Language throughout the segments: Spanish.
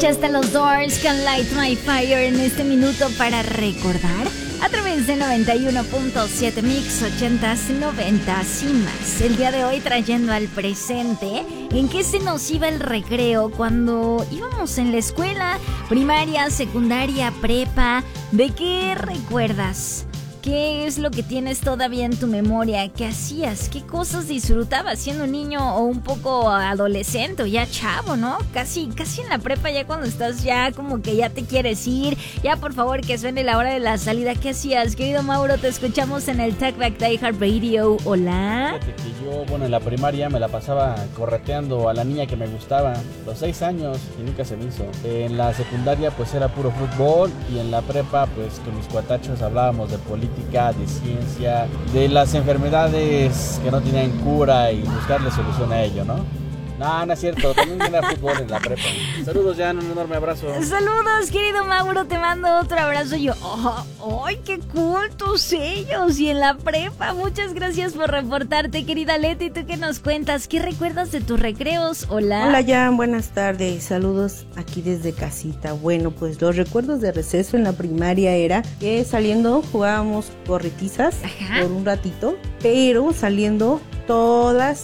Escuchaste a los Doors con Light My Fire en este minuto para recordar a través de 91.7 Mix 80s, 90s y más. El día de hoy trayendo al presente en qué se nos iba el recreo cuando íbamos en la escuela, primaria, secundaria, prepa. ¿De qué recuerdas? ¿Qué es lo que tienes todavía en tu memoria? ¿Qué hacías? ¿Qué cosas disfrutabas siendo un niño o un poco adolescente o ya chavo, no? Casi en la prepa, ya cuando estás ya como que ya te quieres ir. Ya por favor que suene la hora de la salida. ¿Qué hacías? Querido Mauro, te escuchamos en el Talkback de iHeartRadio. Hola. Fíjate que yo, en la primaria me la pasaba correteando a la niña que me gustaba. Los 6 años y nunca se me hizo. En la secundaria pues era puro fútbol y en la prepa pues con mis cuatachos hablábamos de política, de ciencia, de las enfermedades que no tenían cura y buscarle solución a ello, ¿no? No es cierto, también era fútbol en la prepa. Saludos, Jan, un enorme abrazo. Saludos, querido Mauro, te mando otro abrazo. Yo, ¡ay, qué cool tus sellos! Y en la prepa, muchas gracias por reportarte, querida Leti. ¿Tú qué nos cuentas? ¿Qué recuerdas de tus recreos? Hola. Hola, Jan, buenas tardes. Saludos aquí desde casita. Bueno, pues los recuerdos de receso en la primaria era que saliendo jugábamos corretizas por un ratito, pero saliendo todas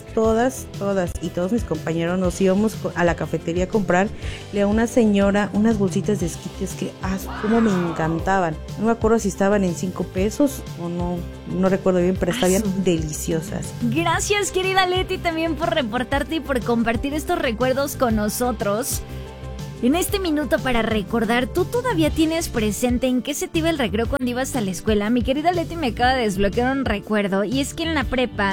y todos mis compañeros nos íbamos a la cafetería a comprarle a una señora unas bolsitas de esquites que como me encantaban. No me acuerdo si estaban en 5 pesos o no recuerdo bien, pero estaban deliciosas. Gracias, querida Leti, también por reportarte y por compartir estos recuerdos con nosotros. En este minuto para recordar, ¿tú todavía tienes presente en qué se te iba el recreo cuando ibas a la escuela? Mi querida Leti me acaba de desbloquear un recuerdo, y es que en la prepa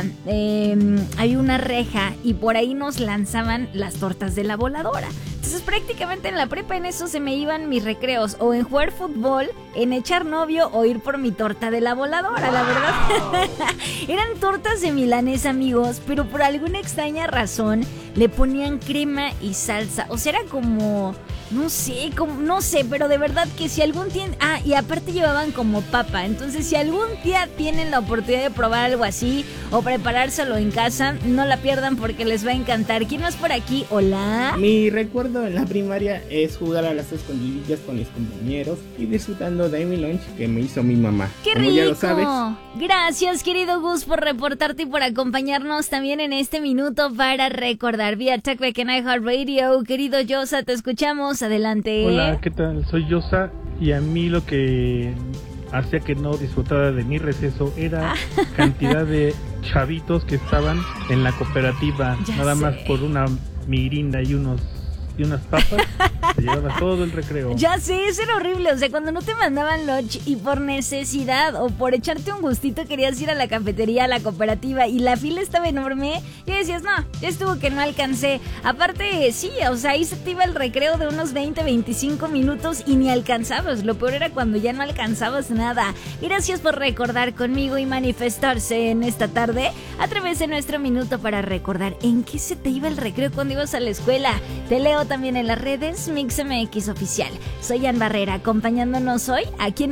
hay una reja y por ahí nos lanzaban las tortas de la voladora. Entonces prácticamente en la prepa en eso se me iban mis recreos, o en jugar fútbol, en echar novio o ir por mi torta de la voladora, la verdad. Eran tortas de milanesa, amigos, pero por alguna extraña razón le ponían crema y salsa. O sea, era como, no sé, pero de verdad que si algún día... y aparte llevaban como papa. Entonces si algún día tienen la oportunidad de probar algo así o preparárselo en casa, no la pierdan porque les va a encantar. ¿Quién más por aquí? Hola. Mi recuerdo en la primaria es jugar a las escondidillas con mis compañeros y disfrutando de mi lunch que me hizo mi mamá. ¡Qué Como rico! Ya lo sabes. Gracias, querido Gus, por reportarte y por acompañarnos también en este minuto para recordar vía Talkback en iHeartRadio. Querido Yosa, te escuchamos. Adelante. Hola, ¿qué tal? Soy Yosa y a mí lo que hacía que no disfrutara de mi receso era cantidad de chavitos que estaban en la cooperativa, Ya nada sé. más por una mirinda y unas papas, se llevaba todo el recreo. Ya sé, eso era horrible. O sea, cuando no te mandaban lunch y por necesidad o por echarte un gustito querías ir a la cafetería, a la cooperativa y la fila estaba enorme, y decías, no, ya estuvo que no alcancé. Aparte, sí, o sea, ahí se te iba el recreo de unos 20-25 minutos y ni alcanzabas. Lo peor era cuando ya no alcanzabas nada. Gracias por recordar conmigo y manifestarse en esta tarde a través de nuestro minuto para recordar en qué se te iba el recreo cuando ibas a la escuela. Te leo también en las redes MixMX Oficial. Soy Ann Barrera, acompañándonos hoy aquí en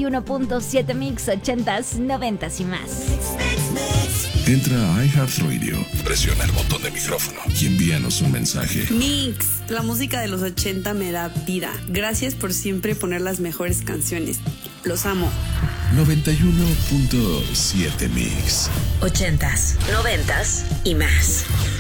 91.7 Mix 80s, 90s y más. Entra a iHeartRadio, presiona el botón de micrófono y envíanos un mensaje. Mix, la música de los 80 me da vida. Gracias por siempre poner las mejores canciones. Los amo. 91.7 Mix. 80s, 90s y más.